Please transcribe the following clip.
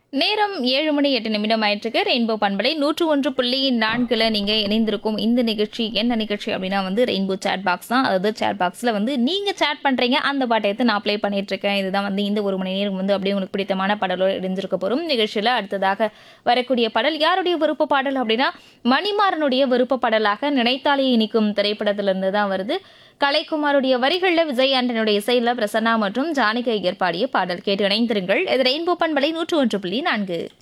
நேரம் 7 மணி 8 நிமிடம் ஆயிட்டிருக்கு. ரெயின்போ பண்பலை 101.4ல நீங்க இணைந்திருக்கும் இந்த நிகழ்ச்சி என்ன நிகழ்ச்சி அப்படின்னா வந்து ரெயின்போ சேட் பாக்ஸ் தான். அதாவது சேட் பாக்ஸ்ல வந்து நீங்க சேட் பண்றீங்க, அந்த பாட்டை எடுத்து நான் ப்ளே பண்ணிட்டு இருக்கேன். இதுதான் வந்து இந்த ஒரு மணி நேரம் வந்து அப்படியே உங்களுக்கு பிடித்தமான பாடலோடு இணைஞ்சிருக்க போறோம். நிகழ்ச்சியில அடுத்ததாக வரக்கூடிய பாடல் யாருடைய விருப்ப பாடல் அப்படின்னா மணிமாறனுடைய விருப்ப பாடலாக நினைத்தாலே இனிக்கும் திரைப்படத்திலிருந்து தான் வருது. கலைக்குமாருடைய வரிகளில் விஜய் ஆண்டனுடைய இசையில பிரசன்னா மற்றும் ஜானகி ஐயர் பாடிய பாடல் கேட்டு இணைந்திருங்கள். இது ரெயின்போ பண்பலை 101.4.